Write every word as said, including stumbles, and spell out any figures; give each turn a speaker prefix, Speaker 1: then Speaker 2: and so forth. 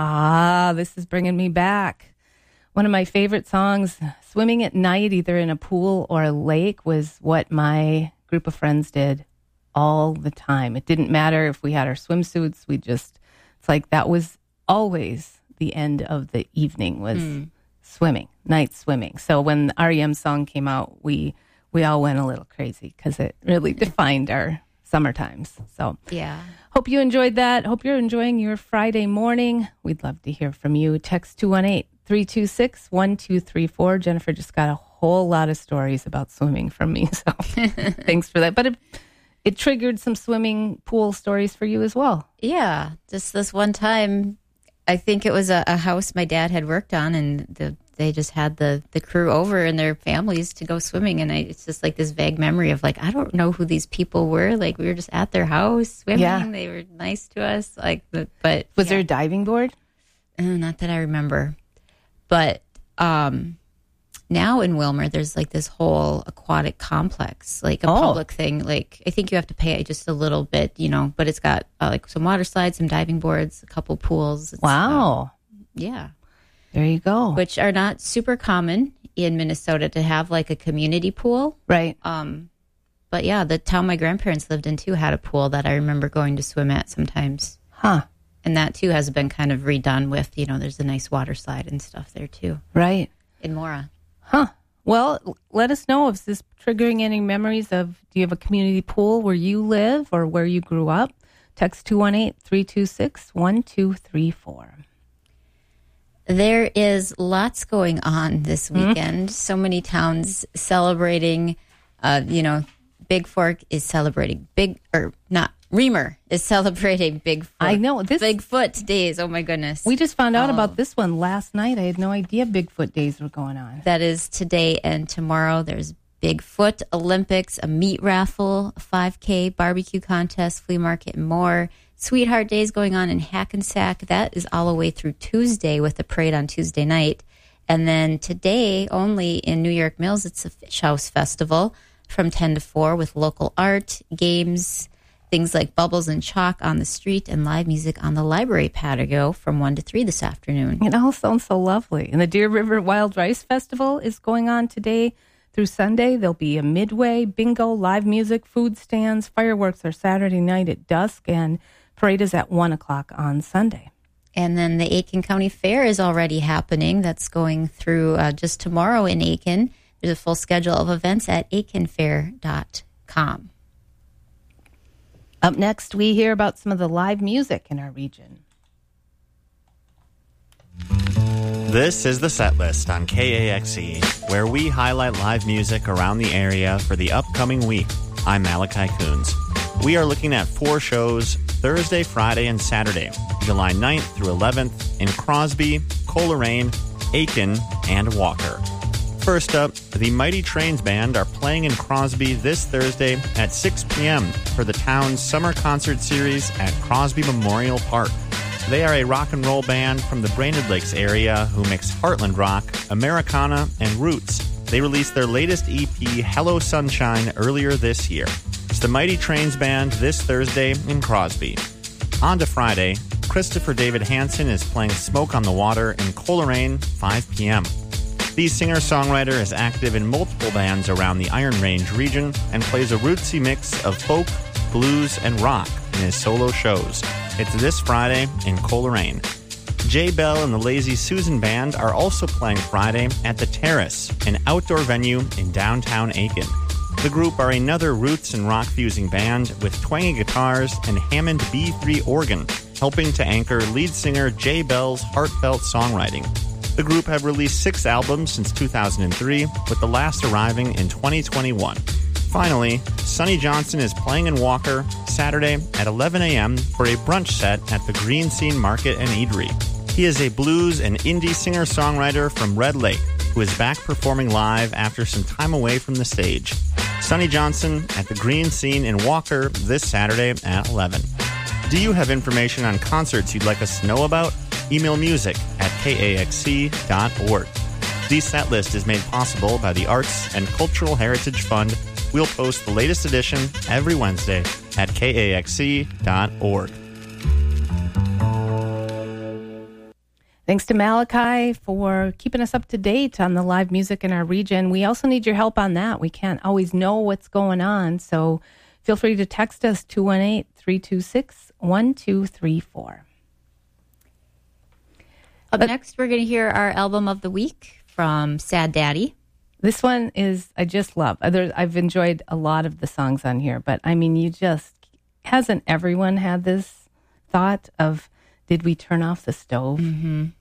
Speaker 1: Ah, this is bringing me back. One of my favorite songs, swimming at night, either in a pool or a lake, was what my group of friends did all the time. It didn't matter if we had our swimsuits. We just, it's like that was always the end of the evening was mm. swimming, night swimming. So when the R E M song came out, we we all went a little crazy because it really defined our summer times. So
Speaker 2: yeah.
Speaker 1: Hope you enjoyed that. Hope you're enjoying your Friday morning. We'd love to hear from you. Text two one eight, three two six, one two three four. Jennifer just got a whole lot of stories about swimming from me, so thanks for that. But it, it triggered some swimming pool stories for you as well.
Speaker 2: Yeah, just this one time, I think it was a, a house my dad had worked on, and the, they just had the, the crew over and their families to go swimming. And I, it's just like this vague memory of like, I don't know who these people were. Like we were just at their house swimming.
Speaker 1: Yeah.
Speaker 2: They were nice to us. Like, but, but
Speaker 1: was
Speaker 2: yeah.
Speaker 1: there a diving board?
Speaker 2: Uh, not that I remember. But um, now in Wilmer, there's like this whole aquatic complex, like a
Speaker 1: oh.
Speaker 2: public thing. Like I think you have to pay just a little bit, you know, but it's got uh, like some water slides, some diving boards, a couple pools. It's,
Speaker 1: wow.
Speaker 2: Uh, yeah.
Speaker 1: There you go.
Speaker 2: Which are not super common in Minnesota to have like a community pool.
Speaker 1: Right.
Speaker 2: Um, but yeah, the town my grandparents lived in too had a pool that I remember going to swim at sometimes.
Speaker 1: Huh.
Speaker 2: And that too has been kind of redone with, you know, there's a nice water slide and stuff there too.
Speaker 1: Right.
Speaker 2: In Mora.
Speaker 1: Huh. Well, let us know if this is triggering any memories of, do you have a community pool where you live or where you grew up? Text two one eight, three two six, one two three four.
Speaker 2: There is lots going on this weekend. Mm-hmm. So many towns celebrating, uh, you know, Big Fork is celebrating Big, or not, Reamer is celebrating Bigfoot.
Speaker 1: I know. This
Speaker 2: Bigfoot days. Oh, my goodness.
Speaker 1: We just found out
Speaker 2: oh.
Speaker 1: about this one last night. I had no idea Bigfoot days were going on.
Speaker 2: That is today and tomorrow. There's Bigfoot Olympics, a meat raffle, a five K, barbecue contest, flea market, and more. Sweetheart Days going on in Hackensack. That is all the way through Tuesday with the parade on Tuesday night. And then today, only in New York Mills, it's a Fish House Festival from ten to four with local art, games, things like bubbles and chalk on the street, and live music on the library patio from one to three this afternoon.
Speaker 1: It all sounds so lovely. And the Deer River Wild Rice Festival is going on today through Sunday. There'll be a midway, bingo, live music, food stands. Fireworks are Saturday night at dusk, and parade is at one o'clock on Sunday.
Speaker 2: And then the Aiken County Fair is already happening. That's going through uh, just tomorrow in Aiken. There's a full schedule of events at aiken fair dot com.
Speaker 1: Up next, we hear about some of the live music in our region.
Speaker 3: This is the set list on K A X E, where we highlight live music around the area for the upcoming week. I'm Malachi Coons. We are looking at four shows Thursday, Friday, and Saturday, July ninth through eleventh in Crosby, Coleraine, Aiken, and Walker. First up, the Mighty Trains Band are playing in Crosby this Thursday at six p.m. for the town's summer concert series at Crosby Memorial Park. They are a rock and roll band from the Brainerd Lakes area who mix Heartland rock, Americana, and roots. They released their latest E P, Hello Sunshine, earlier this year. It's the Mighty Trains Band this Thursday in Crosby. On to Friday, Christopher David Hansen is playing Smoke on the Water in Coleraine, five p.m. The singer-songwriter is active in multiple bands around the Iron Range region and plays a rootsy mix of folk, blues, and rock in his solo shows. It's this Friday in Coleraine. Jay Bell and the Lazy Susan Band are also playing Friday at The Terrace, an outdoor venue in downtown Aiken. The group are another roots and rock-fusing band with twangy guitars and Hammond B three organ, helping to anchor lead singer Jay Bell's heartfelt songwriting. The group have released six albums since two thousand three, with the last arriving in twenty twenty-one. Finally, Sonny Johnson is playing in Walker Saturday at eleven a.m. for a brunch set at the Green Scene Market and Eatery. He is a blues and indie singer-songwriter from Red Lake who is back performing live after some time away from the stage. Sonny Johnson at the Green Scene in Walker this Saturday at eleven. Do you have information on concerts you'd like us to know about? Email music at k a x c dot org. The set list is made possible by the Arts and Cultural Heritage Fund. We'll post the latest edition every Wednesday at k a x c dot org.
Speaker 1: Thanks to Malachi for keeping us up to date on the live music in our region. We also need your help on that. We can't always know what's going on, so feel free to text us two one eight, three two six, one two three four.
Speaker 2: Up but, next, we're going to hear our album of the week from Sad Daddy.
Speaker 1: This one is, I just love. Other, I've enjoyed a lot of the songs on here, but I mean, you just, hasn't everyone had this thought of, did we turn off the stove?
Speaker 2: Mm-hmm.